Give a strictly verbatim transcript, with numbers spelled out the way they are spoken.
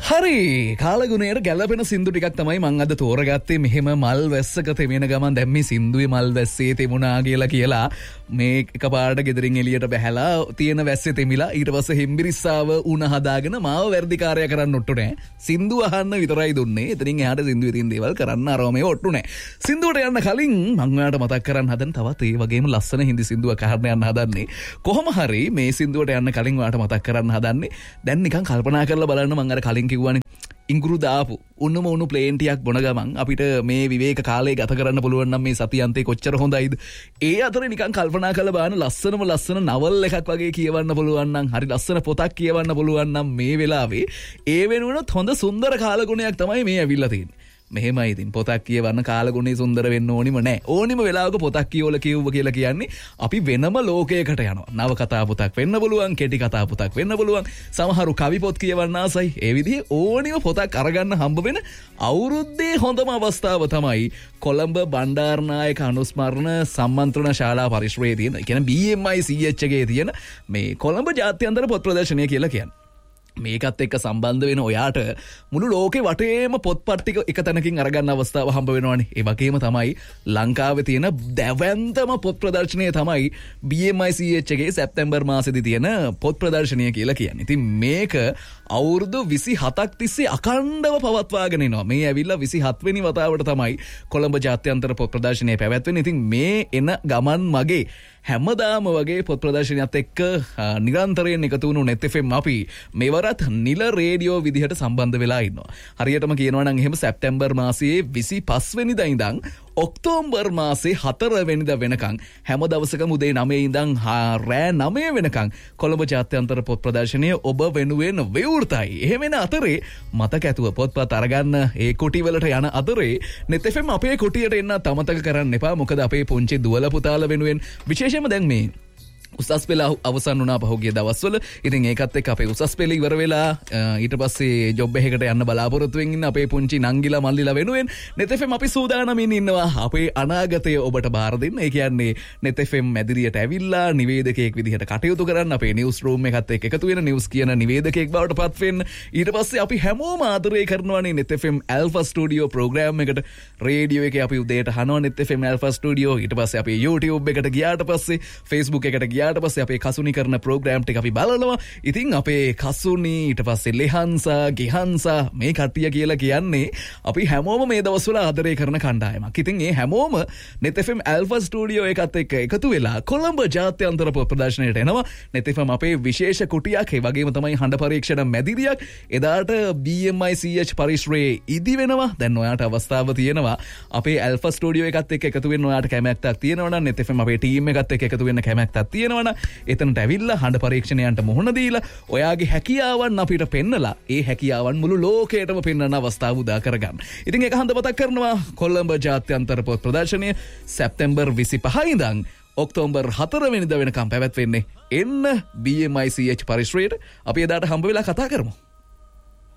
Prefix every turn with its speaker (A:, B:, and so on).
A: හරි කාලගුණයට ගැලපෙන සින්දු ටිකක් තමයි මං අද තෝරගත්තේ. මෙහෙම මල් වැස්සක තෙමෙන ගමන් දැන් මේ සින්දුවේ මල් වැස්සේ තෙමුණා කියලා කියලා මේ එකපාරට ගෙදරින් එළියට බහැලා තියෙන වැස්සේ තෙමිලා ඊට පස්සේ හෙම්බිරිස්සාව උණ හදාගෙන මාව වැඩිකාරය කරන්න ඔට්ටු නැහැ. සින්දු අහන්න විතරයි දුන්නේ. එතනින් එහාට සින්දුවේ තියෙන දේවල් කරන්න අරව මේ ඔට්ටු නැහැ. සින්දුවට යන්න කලින් මං ඔයාලට මතක් කරන්න හදන තවත් ඒ වගේම ලස්සන හින්දි සින්දුවක් අහන්න යන්න හදන්නේ. කොහොම හරි මේ සින්දුවට යන්න කලින් ඔයාලට මතක් කරන්න හදන්නේ දැන් නිකන් කල්පනා කරලා බලන්න මං අර කලින් කිව්වනේ ඉංගුරු දාපු උණුම උණු ප්ලේන් ටිකක් බොන ගමන් අපිට මේ විවේක කාලේ ගත කරන්න පුළුවන් නම් මේ සතියන්තේ කොච්චර හොඳයිද. ඒ අතරේ නිකන් කල්පනා කරලා බලන්න ලස්සනම ලස්සන නවල් එකක් වගේ කියවන්න පුළුවන් නම් හරි ලස්සන පොතක් කියවන්න පුළුවන් නම් මේ වෙලාවේ ඒ වෙනුවනොත් හොඳ සුන්දර කාලගුණයක් තමයි මේ ඇවිල්ලා තියෙන්නේ. මෙහෙමයි ඉතින් පොතක් කියවන්න කාලගුණේ සුන්දර වෙන්න ඕනිම නැහැ. ඕනිම වෙලාවක පොතක් කියවල කියවුව කියලා කියන්නේ අපි වෙනම ලෝකයකට යනවා. නව කතා පොතක් වෙන්න පුළුවන්, කෙටි කතා පොතක් වෙන්න පුළුවන්. සමහරු කවි පොත් කියවන්න ආසයි. ඒ විදිහේ ඕනිම පොතක් අරගන්න හම්බ වෙන අවුරුද්දේ හොඳම අවස්ථාව තමයි කොළඹ බණ්ඩාරනායක අනුස්මරණ සම්මන්ත්‍රණ ශාලා පරිශ්‍රයේ තියෙන, ඒ කියන්නේ බී එම් අයි සී එච් එකේ තියෙන මේ කොළඹ ජාත්‍යන්තර පොත් ප්‍රදර්ශනය කියලා කියන්නේ. මේකත් එක්ක සම්බන්ධ වෙන ඔයාට මුළු ලෝකේ වටේම පොත්පත් ටික එක තැනකින් අරගන්න අවස්ථාව හම්බ වෙනවනේ. ඒ වගේම තමයි ලංකාවේ තියෙන දැවැන්තම පොත් ප්‍රදර්ශනය තමයි බී එම් අයි සී එච් එකේ සැප්තැම්බර් මාසෙදි තියෙන පොත් ප්‍රදර්ශනය කියලා කියන්නේ. ඉතින් මේක අවුරුදු විසිහතක් තිස්සේ අඛණ්ඩව පවත්වාගෙන එනවා. මේ ඇවිල්ලා විසිහත් වෙනි වතාවට තමයි කොළඹ ජාත්‍යන්තර පොත් ප්‍රදර්ශනය පැවැත්වෙන්නේ. ඉතින් මේ එන ගමන් මගේ හැමදාම වගේ පොත් ප්‍රදර්ශනයත් එක්ක නිරන්තරයෙන් එකතු වුණු net එෆ් එම් අපි මෙවරත් නිල රේඩියෝ විදිහට සම්බන්ධ වෙලා ඉන්නවා. හරියටම කියනවා නම් එහෙම සැප්තැම්බර් මාසයේ විසිපස් වෙනිදා ඉඳන් ඔක්තෝබර් මාසේ හතර වෙනිදා වෙනකන් හැම දවසකම උදේ නවයේ ඉඳන් රෑ නවය වෙනකන් කොළඹ ජාත්‍යන්තර පොත් ප්‍රදර්ශනය ඔබ වෙනුවෙන් විවෘතයි. එහෙම වෙන අතරේ මතක ඇතුව පොත්පත් අරගන්න ඒ කුටි වලට යන අතරේ net එෆ් එම් අපේ කුටියට එන්න අමතක කරන්න එපා. මොකද අපේ පුංචි දුවල පුතාලා වෙනුවෙන් විශේෂයෙන්ම දැන් මේ උසස් පෙළ අවසන් වුණා පහුගිය දවස්වල. ඉතින් ඒකත් එක්ක අපේ උසස් පෙළ ඉවර වෙලා ඊට පස්සේ ජොබ් එකකට යන්න බලාපොරොත්තු වෙමින් ඉන්න අපේ පුංචි නංගිලා මල්ලිලා වෙනුවෙන් net එෆ් එම් අපි සූදානමින් ඉන්නවා අපේ අනාගතය ඔබට බාර දෙන්න. ඒ කියන්නේ net එෆ් එම් මැදිරියට ඇවිල්ලා නිවේදකයෙක් විදිහට කටයුතු කරන්න, අපේ නිවුස් රූම් එකත් එක්ක එකතු වෙන නිවුස් කියන නිවේදකයෙක් බවට පත් වෙන්න. ඊට පස්සේ අපි හැමෝම ආදරය කරනවානේ net F M alpha studio programme එකට. රේඩියෝ එකේ අපි උදේට අහනවා net F M alpha studio. ඊට පස්සේ අපි YouTube එකට ගියාට පස්සේ Facebook එකට ගියාට පස්සේ අපේ කසුනි කරන ප්‍රෝග්‍රෑම් ටික අපි බලනවා. ඉතින් අපේ කසුනි ඊට පස්සේ ලෙහන්සා ගෙහන්සා මේ කට්ටිය කියලා කියන්නේ අපි හැමෝම මේ දවස්වල ආදරය කරන කණ්ඩායමක්. ඉතින් මේ හැමෝම net F M alpha studio එකත් එක්ක එකතු වෙලා කොළඹ ජාත්‍යන්තර පොත් ප්‍රදර්ශනයට එනවා. net එෆ් එම් අපේ විශේෂ කුටියක්, ඒ වගේම තමයි හඬ පරීක්ෂණ මැදිරියක්. එදාට බී එම් අයි සී එච් පරිශ්‍රයේ ඉදි වෙනවා. දැන් ඔයාට අවස්ථාව තියෙනවා අපේ ඇල්ෆා ස්ටුඩියෝ එකත් එක්ක එකතු වෙන්න. ඔයාට කැමැත්තක් තියෙනවා නම් net එෆ් එම් අපේ ටීම් එකත් එක්ක එකතු වෙන්න කැමැත්තක් තියෙනවා නම් එතනට ඇවිල්ලා හඬ පරීක්ෂණයන්ට මුහුණ දීලා ඔයාගේ හැකියාවන් අපිට පෙන්නලා ඒ හැකියාවන් මුළු ලෝකයටම පෙන්වන්න අවස්ථාව උදා කරගන්න. ඉතින් ඒක හන්ද මතක් කරනවා කොළඹ ජාත්‍යන්තර පොත් ප්‍රදර්ශනය සැප්තැම්බර් විසිපහ ඉඳන් ඔක්තෝබර් හතර වෙනිදා වෙනකම් පැවැත්වෙන්නේ. එන්න බී එම් අයි සී එච් පරිශ්‍රයට අපි එදාට හම්බ වෙලා කතා කරමු.